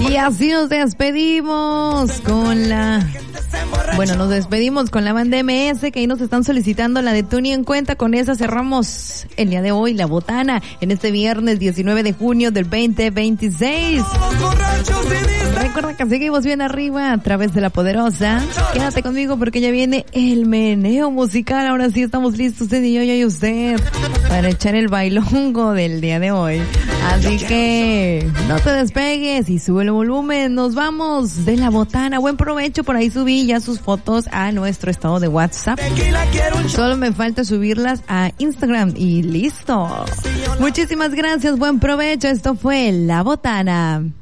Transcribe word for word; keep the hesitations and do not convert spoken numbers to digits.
Y así nos despedimos con la... Bueno, nos despedimos con la banda M S, que ahí nos están solicitando la de Tuni en cuenta. Con esa cerramos el día de hoy, La Botana, en este viernes diecinueve de junio del veinte veintiséis. Recuerda que seguimos bien arriba a través de La Poderosa. Quédate conmigo porque ya viene el meneo musical. Ahora sí estamos listos, usted y yo, yo y usted, para echar el bailongo del día de hoy. Así que no te despegues y sube el volumen. Nos vamos de La Botana. Buen provecho. Por ahí subí ya sus fotos a nuestro estado de WhatsApp. Solo me falta subirlas a Instagram y listo. Muchísimas gracias. Buen provecho. Esto fue La Botana.